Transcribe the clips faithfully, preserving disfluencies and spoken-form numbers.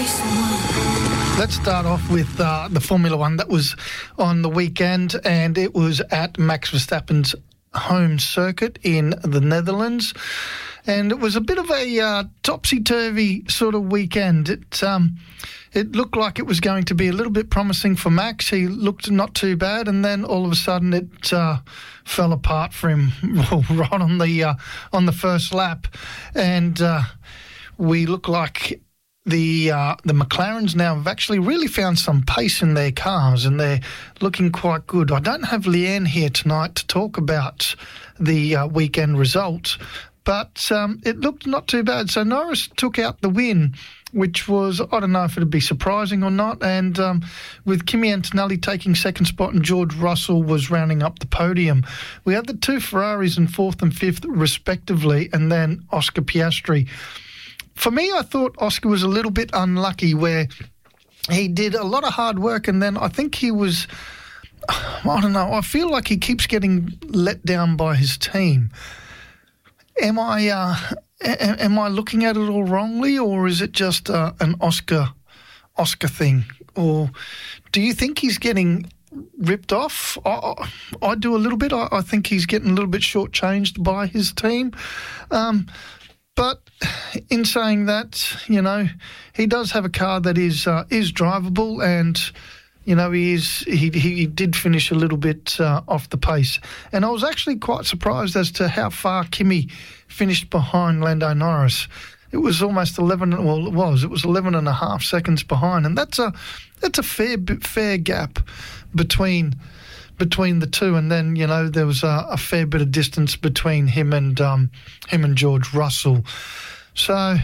Let's start off with uh, the Formula One that was on the weekend, and it was at Max Verstappen's home circuit in the Netherlands. And it was a bit of a uh, topsy-turvy sort of weekend. It um, it looked like it was going to be a little bit promising for Max. He looked not too bad, and then all of a sudden it uh, fell apart for him right on the uh, on the first lap, and uh, we look like the uh, the McLarens now have actually really found some pace in their cars, and they're looking quite good. I don't have Leanne here tonight to talk about the uh, weekend results, but um, it looked not too bad. So Norris took out the win, which was, I don't know if it would be surprising or not, and um, with Kimi Antonelli taking second spot and George Russell was rounding up the podium. We had the two Ferraris in fourth and fifth respectively, and then Oscar Piastri. For me, I thought Oscar was a little bit unlucky where he did a lot of hard work, and then I think he was, I don't know, I feel like he keeps getting let down by his team. Am I uh, a- am I looking at it all wrongly, or is it just uh, an Oscar Oscar thing? Or do you think he's getting ripped off? I, I do a little bit. I, I think he's getting a little bit shortchanged by his team. Um But in saying that, you know, he does have a car that is uh, is drivable, and you know he is he he did finish a little bit uh, off the pace. And I was actually quite surprised as to how far Kimi finished behind Lando Norris. It was almost eleven. Well, it was. It was eleven and a half seconds behind, and that's a that's a fair fair gap between. between the two, and then you know there was a, a fair bit of distance between him and um, him and George Russell. So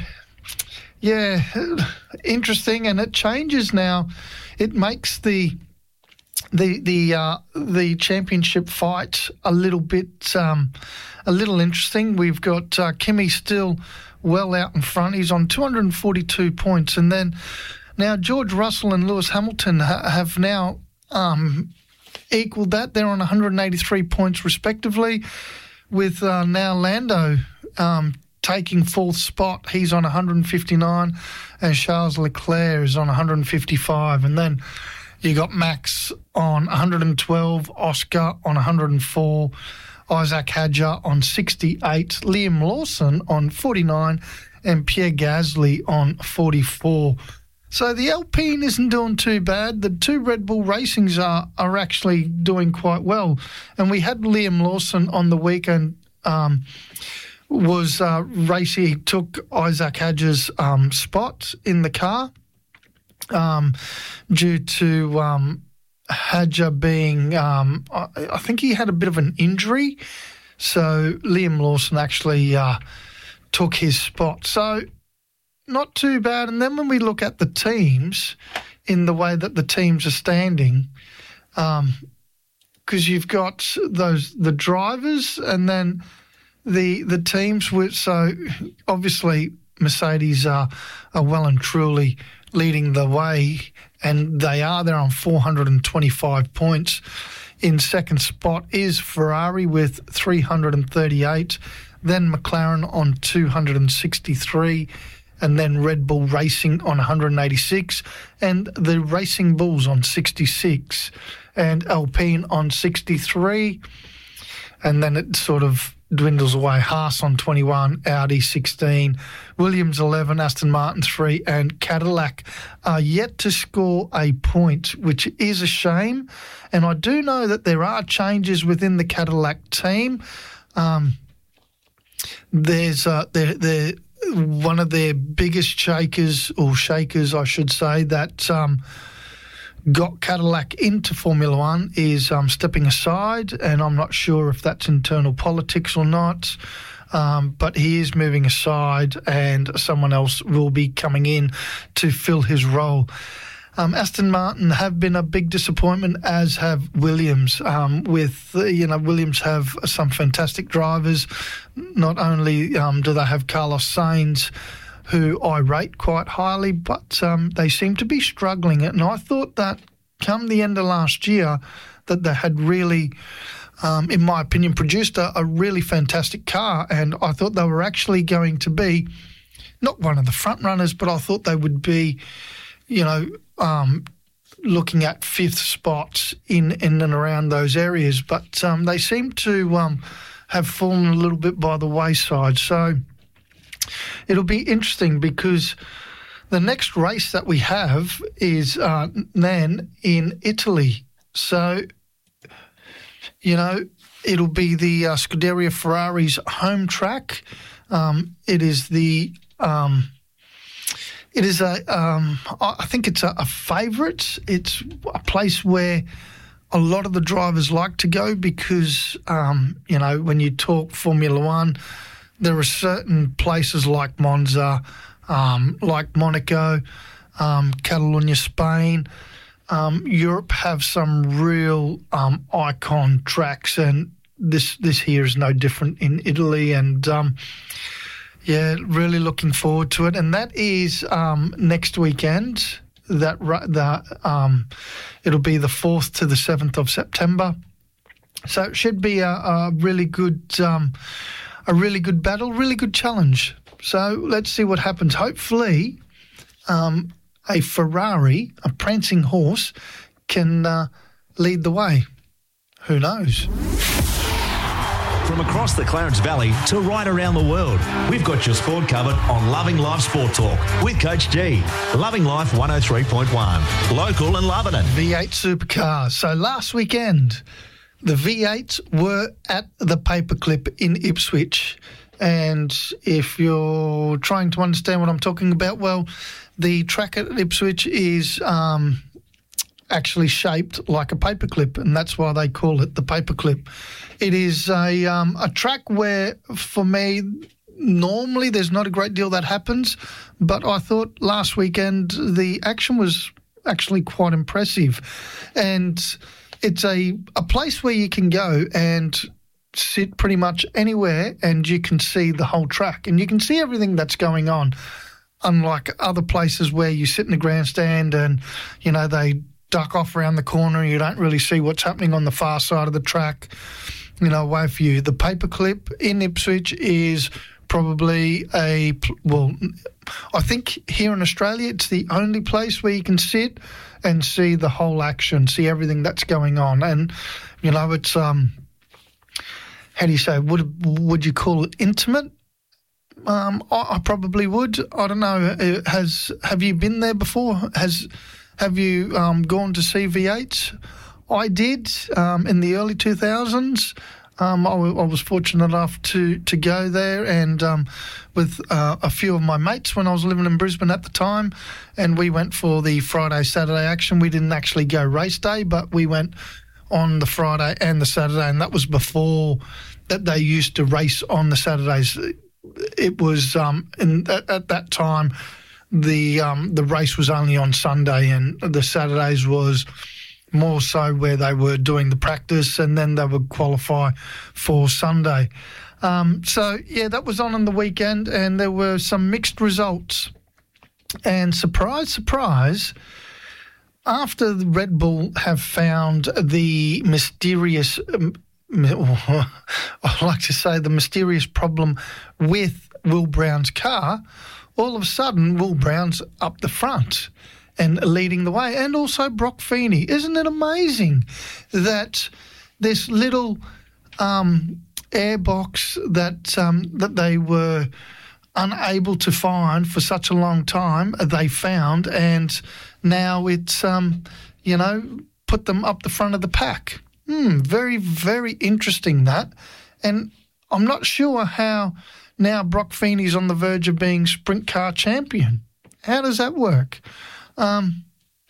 yeah, interesting, and it changes now. It makes the the the uh, the championship fight a little bit um, a little interesting. We've got uh, Kimi still well out in front. He's on two hundred forty-two points, and then now George Russell and Lewis Hamilton ha- have now. Um, equaled that. They're on one hundred eighty-three points respectively, with uh, now Lando um, taking fourth spot. He's on one hundred fifty-nine, and Charles Leclerc is on one hundred fifty-five. And then you got Max on one hundred twelve, Oscar on one hundred four, Isaac Hadjar on sixty-eight, Liam Lawson on forty-nine, and Pierre Gasly on forty-four. So the Alpine isn't doing too bad. The two Red Bull Racings are are actually doing quite well. And we had Liam Lawson on the weekend um, was uh, racing. He took Isaac Hadjar's um, spot in the car um, due to um, Hadjar being, um, I, I think he had a bit of an injury. So Liam Lawson actually uh, took his spot. So not too bad. And then when we look at the teams in the way that the teams are standing, um, because you've got those the drivers and then the the teams with, so obviously Mercedes are, are well and truly leading the way, and they are there on four hundred twenty-five points. In second spot is Ferrari with three hundred thirty-eight, then McLaren on two hundred sixty-three, and then Red Bull Racing on one hundred eighty-six, and the Racing Bulls on sixty-six, and Alpine on sixty-three, and then it sort of dwindles away. Haas on twenty-one, Audi sixteen, Williams eleven, Aston Martin three, and Cadillac are yet to score a point, which is a shame. And I do know that there are changes within the Cadillac team. Um, there's uh, there there. One of their biggest shakers, or shakers, I should say, that um, got Cadillac into Formula One is um, stepping aside, and I'm not sure if that's internal politics or not, um, but he is moving aside, and someone else will be coming in to fill his role. Um, Aston Martin have been a big disappointment, as have Williams. Um, with, uh, you know, Williams have some fantastic drivers. Not only um, do they have Carlos Sainz, who I rate quite highly, but um, they seem to be struggling. And I thought that come the end of last year that they had really, um, in my opinion, produced a, a really fantastic car. And I thought they were actually going to be not one of the front runners, but I thought they would be, you know, um, looking at fifth spots in, in and around those areas. But um, they seem to um, have fallen a little bit by the wayside. So it'll be interesting because the next race that we have is uh, then in Italy. So, you know, it'll be the uh, Scuderia Ferrari's home track. Um, it is the... Um, It is a, um, I think it's a, a favourite. It's a place where a lot of the drivers like to go because, um, you know, when you talk Formula One, there are certain places like Monza, um, like Monaco, um, Catalonia, Spain. Um, Europe have some real um, icon tracks, and this this here is no different in Italy. And um, yeah, really looking forward to it. And that is um, next weekend. That the um, it'll be the fourth to the seventh of September. So it should be a, a really good, um, a really good battle, really good challenge. So let's see what happens. Hopefully, um, a Ferrari, a prancing horse, can uh, lead the way. Who knows? From across the Clarence Valley to right around the world, we've got your sport covered on Loving Life Sport Talk with Coach G. Loving Life one oh three point one, local and loving it. V eight supercars. So last weekend, the V eights were at the Paperclip in Ipswich. And if you're trying to understand what I'm talking about, well, the track at Ipswich is um, actually shaped like a paperclip, and that's why they call it the Paperclip. It is a um, a track where, for me, normally there's not a great deal that happens, but I thought last weekend the action was actually quite impressive. And it's a, a place where you can go and sit pretty much anywhere and you can see the whole track and you can see everything that's going on, unlike other places where you sit in the grandstand and, you know, they duck off around the corner and you don't really see what's happening on the far side of the track, you know, away from you. The Paperclip in Ipswich is probably a, well, I think here in Australia it's the only place where you can sit and see the whole action, see everything that's going on. And, you know, it's, um, how do you say, would would you call it intimate? Um, I, I probably would. I don't know. Has have you been there before? Has have you um, gone to see V eights? I did um, in the early two thousands. Um, I, w- I was fortunate enough to, to go there and um, with uh, a few of my mates when I was living in Brisbane at the time, and we went for the Friday, Saturday action. We didn't actually go race day, but we went on the Friday and the Saturday, and that was before that they used to race on the Saturdays. It was um, in, at, at that time the um, the race was only on Sunday, and the Saturdays was more so where they were doing the practice and then they would qualify for Sunday. Um, so, yeah, that was on on the weekend and there were some mixed results. And surprise, surprise, after the Red Bull have found the mysterious, um, I like to say the mysterious problem with Will Brown's car, all of a sudden Will Brown's up the front and leading the way, and also Brock Feeney. Isn't it amazing that this little um, airbox that um, that they were unable to find for such a long time, they found, and now it's, um, you know, put them up the front of the pack. Hmm, very, very interesting that. And I'm not sure how now Brock Feeney's on the verge of being sprint car champion. How does that work? Um,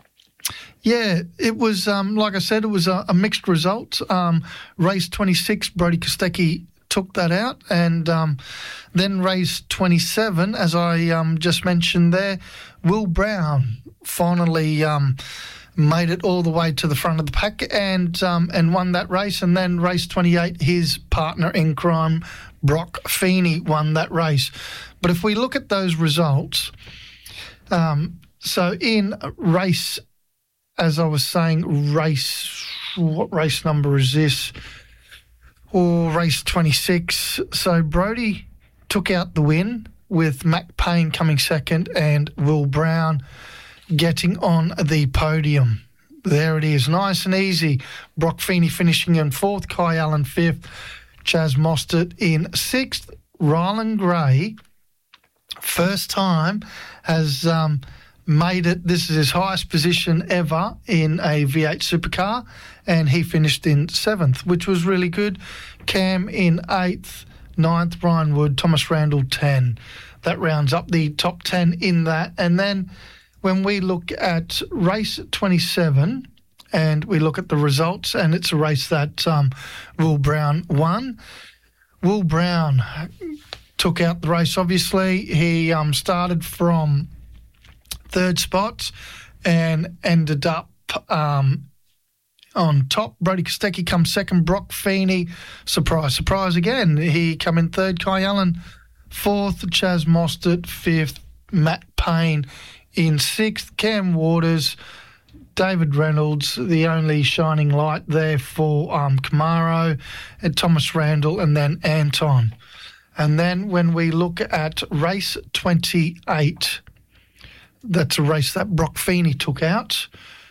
yeah, it was, um, like I said, it was a, a mixed result. Um, race twenty-six, Brody Kostecki took that out. And um, then race twenty-seven, as I um, just mentioned there, Will Brown finally um, made it all the way to the front of the pack and um, and won that race. And then race twenty-eight, his partner in crime, Brock Feeney, won that race. But if we look at those results, um, so in race, as I was saying, race, what race number is this? Or race twenty-six. So Brody took out the win. with Mac Payne coming second and Will Brown getting on the podium. There it is, nice and easy. Brock Feeney finishing in fourth, Kai Allen fifth, Chaz Mostert in sixth. Rylan Gray, first time, has um, made it. This is his highest position ever in a V eight supercar, and he finished in seventh, which was really good. Cam in eighth, ninth, Brian Wood, Thomas Randall ten. That rounds up the top ten in that. And then when we look at race twenty-seven and we look at the results, and it's a race that um, Will Brown won. Will Brown took out the race, obviously. He um, started from third spot and ended up um, on top. Brody Kostecki comes second. Brock Feeney, surprise, surprise again. He come in third. Kai Allen fourth. Chaz Mostert fifth. Matt Payne in sixth. Cam Waters, David Reynolds, the only shining light there for um, Camaro, and Thomas Randall, and then Anton. And then when we look at race twenty-eight, that's a race that Brock Feeney took out.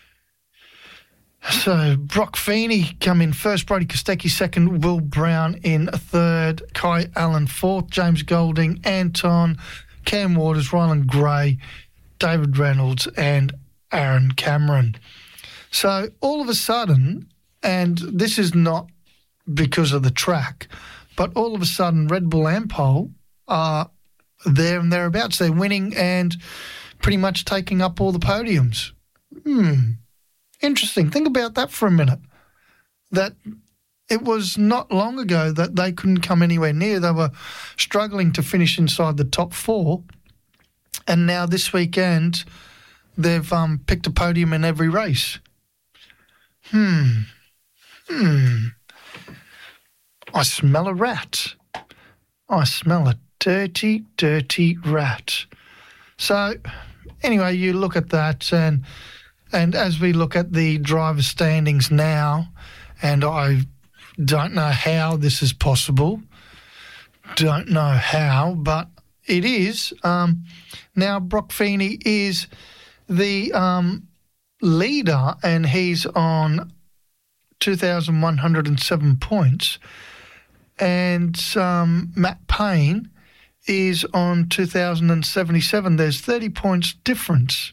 So Brock Feeney come in first, Brody Kostecki second, Will Brown in third, Kai Allen fourth, James Golding, Anton, Cam Waters, Rylan Gray, David Reynolds and Aaron Cameron. So all of a sudden, and this is not because of the track, but all of a sudden Red Bull Ampol are there and thereabouts. They're winning and pretty much taking up all the podiums. Hmm. Interesting. Think about that for a minute. That it was not long ago that they couldn't come anywhere near. They were struggling to finish inside the top four. And now this weekend, they've um, picked a podium in every race. Hmm. Hmm. I smell a rat. I smell a dirty, dirty rat. So, anyway, you look at that, and and as we look at the driver standings now, and I don't know how this is possible, don't know how, but it is. Um, now, Brock Feeney is the um, leader, and he's on two thousand one hundred seven points. And um, Matt Payne is on two thousand seventy-seven. There's thirty points difference.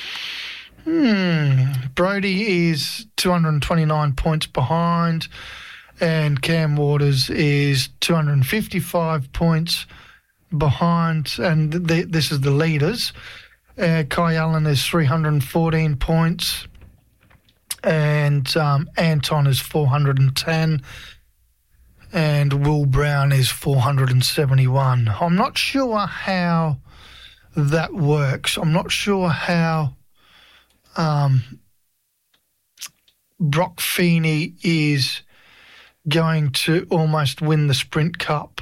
Hmm. Brody is two hundred twenty-nine points behind, and Cam Waters is two hundred fifty-five points behind, and the, this is the leaders. Uh, Kai Allen is three hundred fourteen points, and um, Anton is four hundred ten. And Will Brown is four hundred seventy-one. I'm not sure how that works. I'm not sure how um, Brock Feeney is going to almost win the Sprint Cup.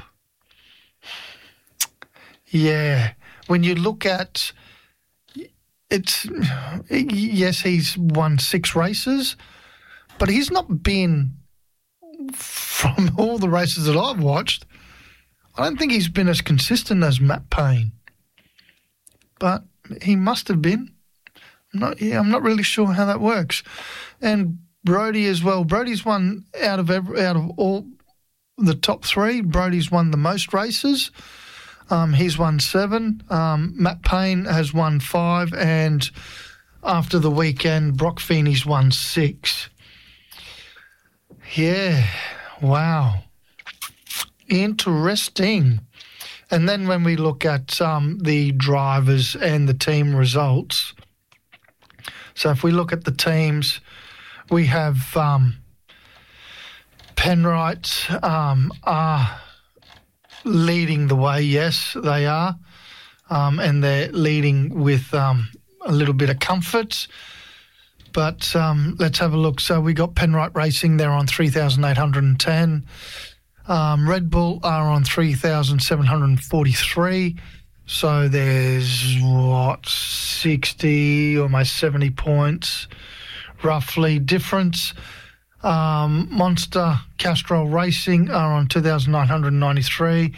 Yeah. When you look at it's, yes, he's won six races, but he's not been, from all the races that I've watched, I don't think he's been as consistent as Matt Payne. But he must have been. I'm not, yeah, I'm not really sure how that works. And Brody as well. Brody's won out of every, out of all the top three. Brody's won the most races. Um, he's won seven. Um, Matt Payne has won five, and after the weekend, Brock Feeney's won six. Yeah, wow. Interesting. And then when we look at um, the drivers and the team results, so if we look at the teams, we have um, Penrite um, are leading the way. Yes, they are. Um, and they're leading with um, a little bit of comfort. But um, let's have a look. So we got Penrite Racing. They're on three thousand eight hundred ten. Um, Red Bull are on three thousand seven hundred forty-three. So there's, what, sixty, almost seventy points, roughly, difference. Um, Monster Castrol Racing are on two thousand nine hundred ninety-three.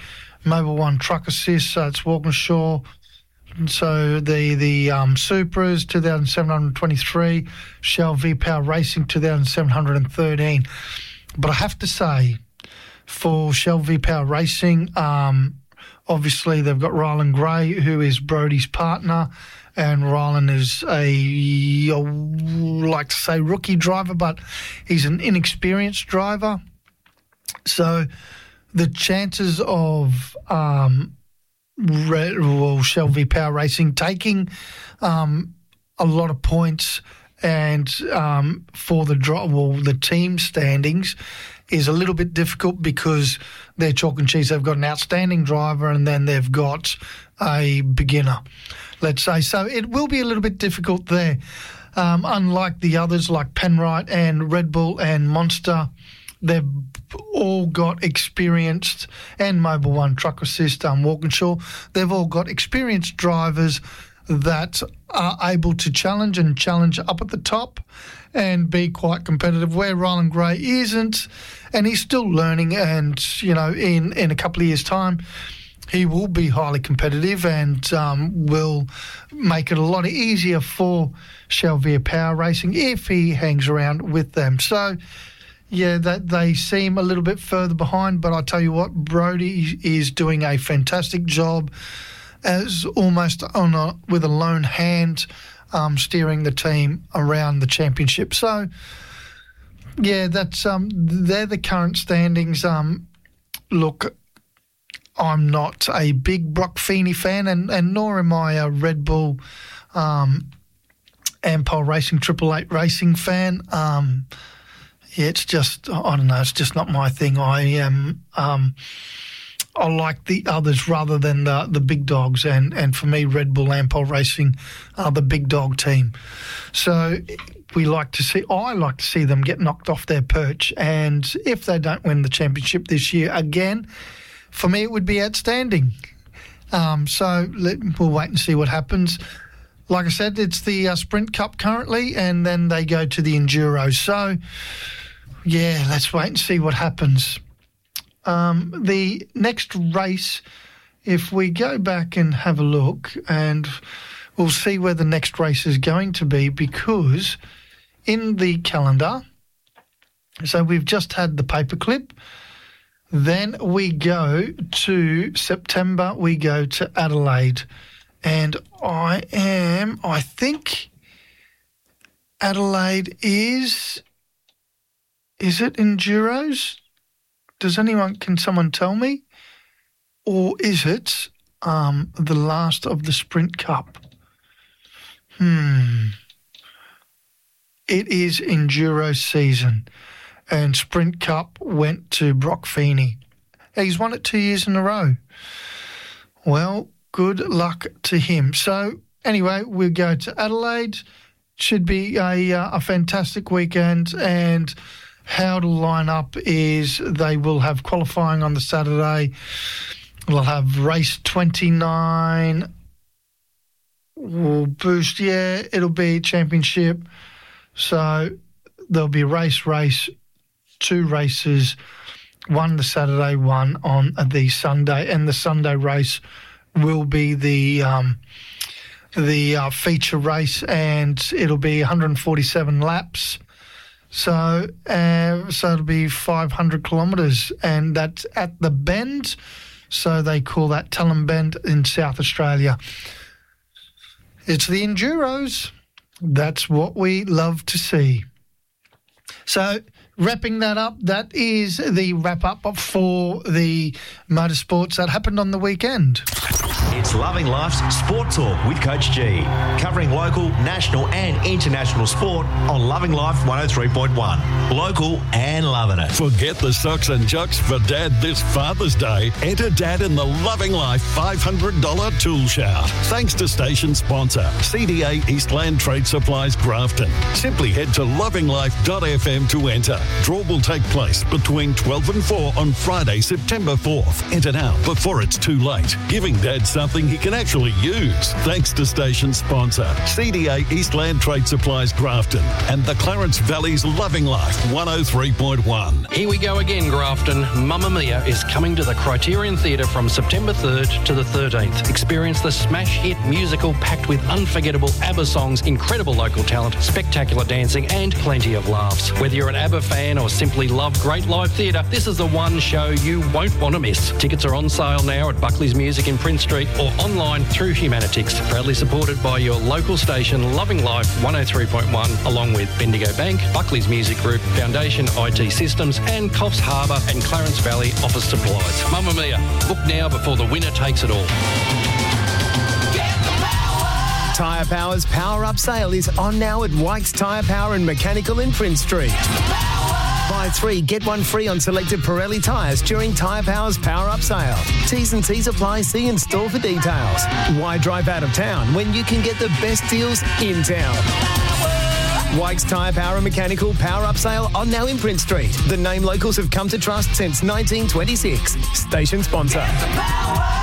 Mobil One Truck Assist, so it's Walkinshaw. So the the um, Supras, two thousand seven hundred twenty-three, Shell V-Power Racing, two thousand seven hundred thirteen. But I have to say, for Shell V-Power Racing, um, obviously they've got Rylan Gray, who is Brodie's partner, and Rylan is a, I like to say, rookie driver, but he's an inexperienced driver. So the chances of um, Red, well, Shell V-Power Racing taking um, a lot of points and um, for the well, the team standings is a little bit difficult because they're chalk and cheese. They've got an outstanding driver and then they've got a beginner, let's say. So it will be a little bit difficult there. Um, unlike the others like Penrite and Red Bull and Monster, they've all got experienced, and Mobil One Truck Assist, um, Walkinshaw, they've all got experienced drivers that are able to challenge and challenge up at the top and be quite competitive, where Rylan Gray isn't, and he's still learning, and, you know, in, in a couple of years' time, he will be highly competitive and um, will make it a lot easier for Shell V-Power Racing if he hangs around with them. So, yeah, that they seem a little bit further behind, but I tell you what, Brodie is doing a fantastic job as almost on a, with a lone hand um, steering the team around the championship. So, yeah, that's um, they're the current standings. Um, look, I'm not a big Brock Feeney fan, and, and nor am I a Red Bull um, Ampol Racing Triple Eight Racing fan. Um Yeah, it's just, I don't know, it's just not my thing. I am, um, I like the others rather than the, the big dogs. And, and for me, Red Bull Ampol Racing are the big dog team. So we like to see, I like to see them get knocked off their perch. And if they don't win the championship this year again, for me, it would be outstanding. Um, so let, we'll wait and see what happens. Like I said, it's the uh, Sprint Cup currently, and then they go to the Enduro. So, yeah, let's wait and see what happens. Um, the next race, if we go back and have a look, and we'll see where the next race is going to be, because in the calendar, so we've just had the paperclip, then we go to September, we go to Adelaide. And I am, I think Adelaide is, is it Enduros? Does anyone, can someone tell me? Or is it um, the last of the Sprint Cup? Hmm. It is Enduro season. And Sprint Cup went to Brock Feeney. He's won it two years in a row. Well, good luck to him. So, anyway, we'll go to Adelaide. Should be a, uh, a fantastic weekend, and how to line up is they will have qualifying on the Saturday. We'll have race twenty-nine. We'll boost, yeah, it'll be championship. So, there'll be race, race, two races, one the Saturday, one on the Sunday, and the Sunday race will be the um, the uh, feature race, and it'll be one hundred forty-seven laps. So, uh, so it'll be five hundred kilometres, and that's at the Bend. So they call that Tellum Bend in South Australia. It's the Enduros. That's what we love to see. So, wrapping that up, that is the wrap-up for the motorsports that happened on the weekend. It's Loving Life's Sport Talk with Coach G, covering local, national and international sport on Loving Life one oh three point one. Local and loving it. Forget the socks and jocks for Dad this Father's Day. Enter Dad in the Loving Life five hundred dollars tool shout. Thanks to station sponsor, C D A Eastland Trade Supplies Grafton. Simply head to loving life dot f m to enter. Draw will take place between twelve and four on Friday, September fourth. Enter now before it's too late. Giving Dad something something he can actually use. Thanks to station sponsor, C D A Eastland Trade Supplies Grafton and the Clarence Valley's Loving Life one oh three point one. Here we go again, Grafton. Mamma Mia is coming to the Criterion Theatre from September third to the thirteenth. Experience the smash hit musical packed with unforgettable ABBA songs, incredible local talent, spectacular dancing and plenty of laughs. Whether you're an ABBA fan or simply love great live theatre, this is the one show you won't want to miss. Tickets are on sale now at Buckley's Music in Prince Street or online through Humanitix. Proudly supported by your local station Loving Life one oh three point one, along with Bendigo Bank, Buckley's Music Group, Foundation I T Systems and Coffs Harbour and Clarence Valley Office Supplies. Mamma Mia, book now before the winner takes it all. Tyre Power's Power Up sale is on now at White's Tyre Power and Mechanical in Prince Street. Buy three, get one free on selected Pirelli tyres during Tyre Power's Power Up sale. T's and T's apply. See in store for details. Why drive out of town when you can get the best deals in town? White's Tyre Power and Mechanical Power Up sale on now in Prince Street. The name locals have come to trust since nineteen twenty-six. Station sponsor.